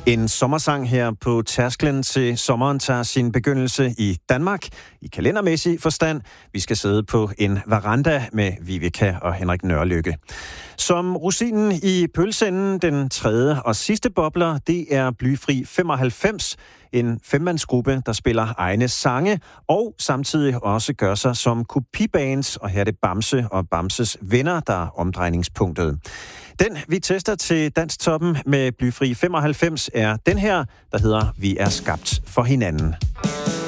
En sommersang her på tærsklen til sommeren tager sin begyndelse i Danmark i kalendermæssig forstand. Vi skal sidde på en veranda med Viveka og Henrik Nørlykke. Som rosinen i pølseenden, den tredje og sidste bobler, det er Blyfri 95, en femmandsgruppe, der spiller egne sange og samtidig også gør sig som kopibands, og her er det Bamse og Bamses venner, der er omdrejningspunktet. Den, vi tester til Dansktoppen med Blyfri 95, er den her, der hedder Vi er skabt for hinanden.